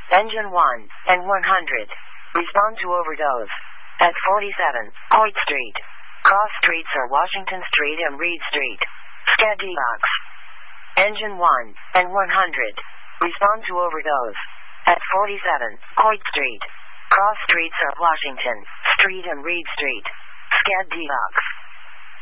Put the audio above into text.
Engine 1 and 100. Respond to overdose. At 47, Coit Street. Cross streets are Washington Street and Reed Street. Box. Engine 1 and 100. Respond to overdose. At 47, Coit Street. Cross streets are Washington Street and Reed Street. Box.